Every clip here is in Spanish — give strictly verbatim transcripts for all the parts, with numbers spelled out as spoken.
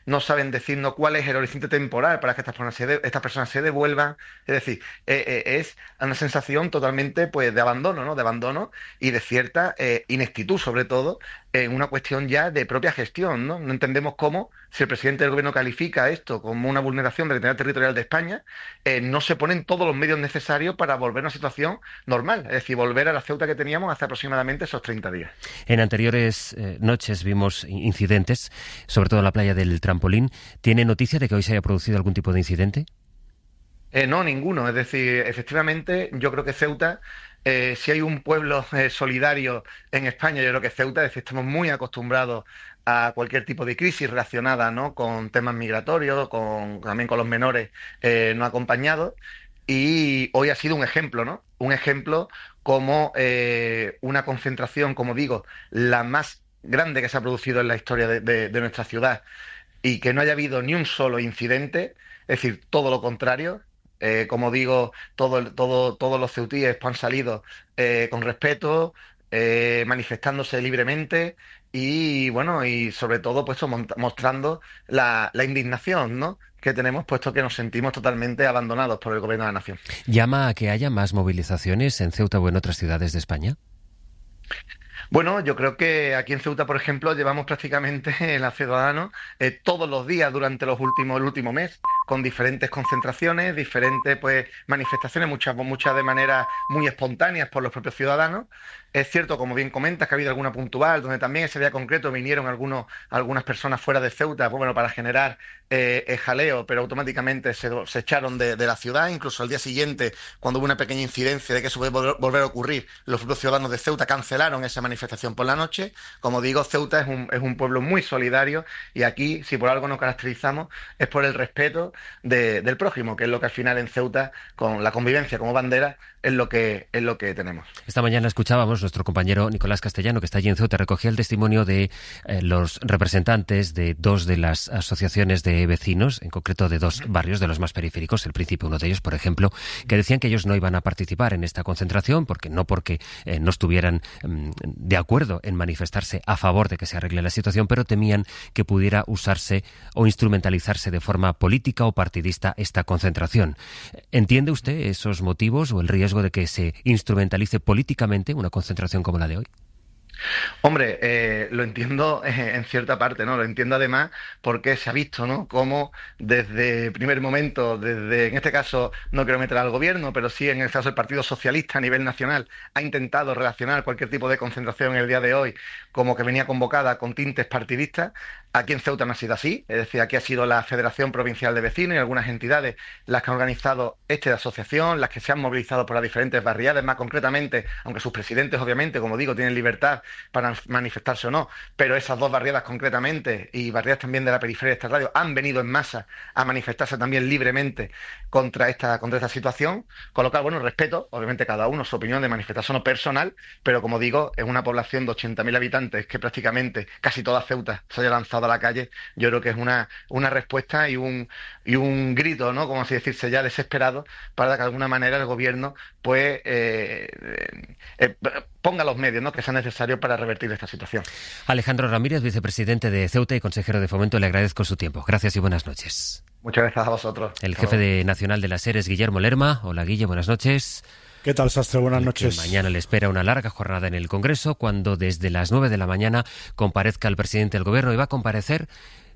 no saben decirnos cuál es el horizonte temporal para que estas personas se, de- estas personas se devuelvan. Es decir, eh, eh, es una sensación totalmente pues, de abandono, ¿no? De abandono y de cierta eh, ineptitud, sobre todo, en una cuestión ya de propia gestión, ¿no? No entendemos cómo, si el presidente del gobierno califica esto como una vulneración de la integridad territorial de España, eh, no se ponen todos los medios necesarios para volver a una situación normal, es decir, volver a la Ceuta que teníamos hace aproximadamente esos treinta días. En anteriores eh, noches vimos incidentes, sobre todo en la playa del Trampolín. ¿Tiene noticia de que hoy se haya producido algún tipo de incidente? Eh, no, ninguno. Es decir, efectivamente, yo creo que Ceuta, eh, si hay un pueblo eh, solidario en España, yo creo que Ceuta, es decir, estamos muy acostumbrados a cualquier tipo de crisis relacionada, ¿no? Con temas migratorios, con, también con los menores eh, no acompañados. Y hoy ha sido un ejemplo, ¿no? Un ejemplo como eh, una concentración, como digo, la más grande que se ha producido en la historia de de- de nuestra ciudad y que no haya habido ni un solo incidente, es decir, todo lo contrario. Eh, como digo, todo, el- todo, todos los ceutíes pues, han salido eh, con respeto, eh, manifestándose libremente y, bueno, y sobre todo puesto mostrando la, la indignación, ¿no? que tenemos, puesto que nos sentimos totalmente abandonados por el gobierno de la nación. ¿Llama a que haya más movilizaciones en Ceuta o en otras ciudades de España? Bueno, yo creo que aquí en Ceuta, por ejemplo, llevamos prácticamente en la Ciudadanos eh, todos los días durante los últimos, el último mes, con diferentes concentraciones, diferentes pues manifestaciones, muchas, muchas de manera muy espontáneas por los propios ciudadanos. Es cierto, como bien comentas, que ha habido alguna puntual, donde también ese día concreto vinieron algunos, algunas personas fuera de Ceuta, pues, bueno, para generar eh, eh, jaleo, pero automáticamente se, se echaron de, de la ciudad. Incluso al día siguiente, cuando hubo una pequeña incidencia de que eso puede volver, volver a ocurrir, los propios ciudadanos de Ceuta cancelaron esa manifestación por la noche. Como digo, Ceuta es un, es un pueblo muy solidario y aquí, si por algo nos caracterizamos, es por el respeto de, del prójimo, que es lo que al final en Ceuta, con la convivencia como bandera, es lo que, es lo que tenemos. Esta mañana escuchábamos, nuestro compañero Nicolás Castellano, que está allí en Ceuta, recogía el testimonio de eh, los representantes de dos de las asociaciones de vecinos, en concreto de dos barrios de los más periféricos, El Príncipe, uno de ellos, por ejemplo, que decían que ellos no iban a participar en esta concentración, porque no porque eh, no estuvieran mm, de acuerdo en manifestarse a favor de que se arregle la situación, pero temían que pudiera usarse o instrumentalizarse de forma política o partidista esta concentración. ¿Entiende usted esos motivos o el riesgo de que se instrumentalice políticamente una concentración como la de hoy? Hombre, eh, lo entiendo eh, en cierta parte, ¿no? Lo entiendo además porque se ha visto, ¿no? Cómo desde el primer momento, desde, en este caso, no quiero meter al gobierno, pero sí en el caso del Partido Socialista a nivel nacional, ha intentado relacionar cualquier tipo de concentración en el día de hoy como que venía convocada con tintes partidistas. Aquí en Ceuta no ha sido así, es decir, aquí ha sido la Federación Provincial de Vecinos y algunas entidades las que han organizado esta asociación, las que se han movilizado por las diferentes barriadas, más concretamente, aunque sus presidentes, obviamente, como digo, tienen libertad para manifestarse o no, pero esas dos barriadas concretamente y barriadas también de la periferia de esta radio han venido en masa a manifestarse también libremente contra esta, contra esta situación, con lo cual, bueno, respeto, obviamente cada uno su opinión de manifestación o personal, pero como digo, es una población de ochenta mil habitantes que prácticamente casi toda Ceuta se haya lanzado a la calle. Yo creo que es una, una respuesta y un, y un grito, ¿no? Como así decirse ya desesperado, para que de alguna manera el gobierno pues eh, eh, ponga los medios, ¿no? que sean necesarios para revertir esta situación. Alejandro Ramírez, vicepresidente de Ceuta y consejero de Fomento, le agradezco su tiempo. Gracias y buenas noches. Muchas gracias a vosotros. El jefe de nacional de las Eres, Guillermo Lerma. Hola, Guille, buenas noches. ¿Qué tal, Sastre? Buenas noches. Mañana le espera una larga jornada en el Congreso, cuando desde las nueve de la mañana comparezca el presidente del Gobierno y va a comparecer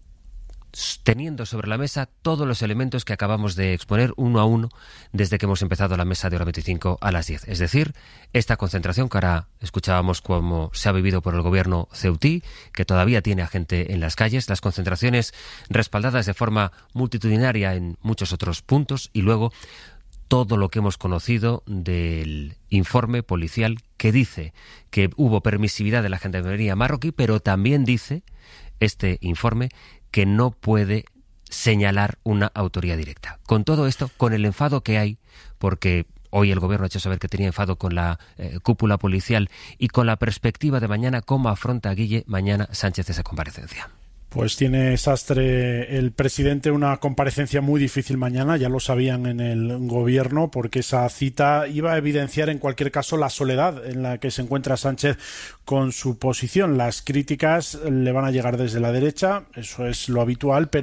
teniendo sobre la mesa todos los elementos que acabamos de exponer uno a uno desde que hemos empezado la mesa de hora veinticinco a las diez. Es decir, esta concentración que ahora escuchábamos cómo se ha vivido por el gobierno ceutí, que todavía tiene a gente en las calles, las concentraciones respaldadas de forma multitudinaria en muchos otros puntos y luego todo lo que hemos conocido del informe policial que dice que hubo permisividad de la gendarmería marroquí, pero también dice este informe que no puede señalar una autoría directa. Con todo esto, con el enfado que hay, porque hoy el gobierno ha hecho saber que tenía enfado con la eh, cúpula policial y con la perspectiva de mañana, ¿cómo afronta Guille mañana Sánchez esa comparecencia? Pues tiene, Sastre, el presidente una comparecencia muy difícil mañana, ya lo sabían en el gobierno, porque esa cita iba a evidenciar en cualquier caso la soledad en la que se encuentra Sánchez con su posición. Las críticas le van a llegar desde la derecha, eso es lo habitual, pero